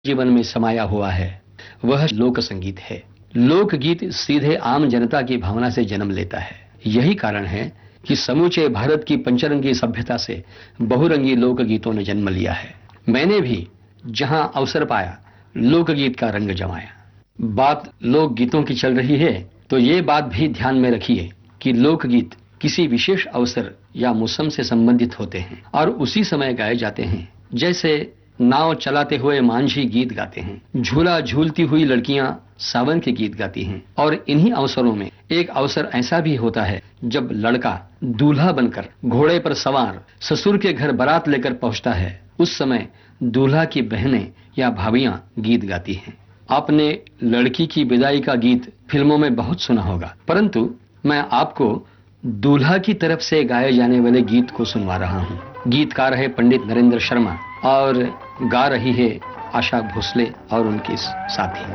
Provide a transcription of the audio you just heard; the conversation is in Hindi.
जीवन में समाया हुआ है वह लोक संगीत है। लोकगीत सीधे आम जनता की भावना से जन्म लेता है। यही कारण है कि समूचे भारत की पंचरंगी सभ्यता से बहुरंगी लोकगीतों ने जन्म लिया है। मैंने भी जहां अवसर पाया लोकगीत का रंग जमाया। बात लोकगीतों की चल रही है तो ये बात भी ध्यान में रखिए कि लोकगीत किसी विशेष अवसर या मौसम से संबंधित होते हैं और उसी समय गाए जाते हैं। जैसे नाव चलाते हुए मांझी गीत गाते हैं, झूला झूलती हुई लड़कियां सावन के गीत गाती हैं। और इन्हीं अवसरों में एक अवसर ऐसा भी होता है जब लड़का दूल्हा बनकर घोड़े पर सवार ससुर के घर बारात लेकर पहुंचता है। उस समय दूल्हा की बहनें या भाभियां गीत गाती हैं। आपने लड़की की विदाई का गीत फिल्मों में बहुत सुना होगा, परंतु मैं आपको दूल्हा की तरफ से गाए जाने वाले गीत को सुनवा रहा हूँ। गीतकार है पंडित नरेंद्र शर्मा और गा रही है आशा भोसले और उनके साथी।